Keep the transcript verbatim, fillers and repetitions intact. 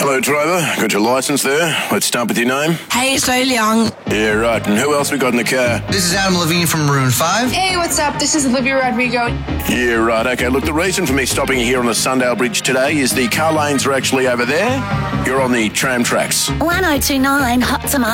Hello, driver. Got your licence there. Let's start with your name. Hazel Young. Yeah, right. And who else we got in the car? This is Adam Levine from Maroon five. Hey, what's up? This is Olivia Rodrigo. Yeah, right. Okay, look, the reason for me stopping here on the Sundale Bridge today is the car lanes are actually over there. You're on the tram tracks. one oh two nine Hot Tomato.